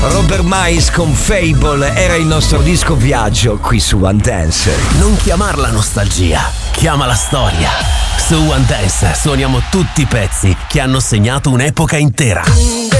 Robert Miles con Fable era il nostro disco viaggio qui su One Dance. Non chiamarla nostalgia, chiamala storia. Su One Dance suoniamo tutti i pezzi che hanno segnato un'epoca intera.